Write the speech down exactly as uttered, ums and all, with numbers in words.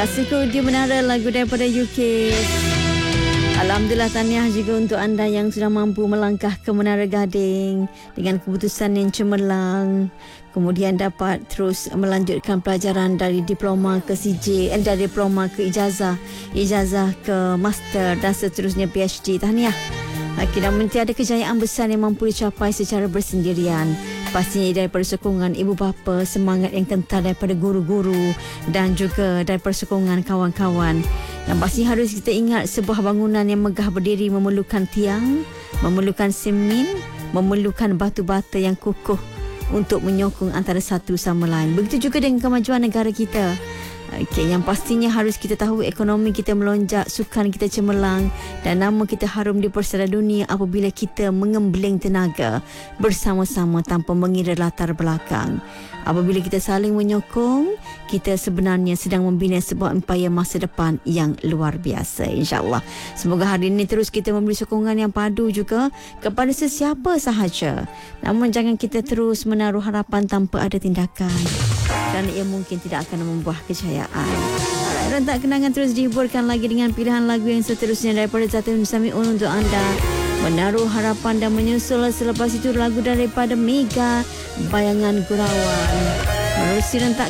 Kasihku di Menara, lagu daripada U K. Alhamdulillah, tahniah juga untuk anda yang sudah mampu melangkah ke Menara Gading dengan keputusan yang cemerlang. Kemudian dapat terus melanjutkan pelajaran dari diploma ke C J, eh, dari diploma ke ijazah, ijazah ke master dan seterusnya P H D. Tahniah. Namun tiada kejayaan besar yang mampu dicapai secara bersendirian. Pastinya daripada sokongan ibu bapa, semangat yang kental daripada guru-guru dan juga daripada sokongan kawan-kawan. Yang pasti harus kita ingat, sebuah bangunan yang megah berdiri memerlukan tiang, memerlukan semen, memerlukan batu bata yang kukuh untuk menyokong antara satu sama lain. Begitu juga dengan kemajuan negara kita. Okey, yang pastinya harus kita tahu ekonomi kita melonjak, sukan kita cemerlang dan nama kita harum di persada dunia apabila kita mengembeling tenaga bersama-sama tanpa mengira latar belakang. Apabila kita saling menyokong, kita sebenarnya sedang membina sebuah empayar masa depan yang luar biasa, insya-Allah. Semoga hari ini terus kita memberi sokongan yang padu juga kepada sesiapa sahaja. Namun jangan kita terus menaruh harapan tanpa ada tindakan, kerana ia mungkin tidak akan membuah kejayaan. Rentak kenangan terus dihiburkan lagi dengan pilihan lagu yang seterusnya daripada Zatun Sami'un untuk anda. Menaruh harapan dan menyusul selepas itu lagu daripada Mega, Bayangan Gurauan. Menerusi rentak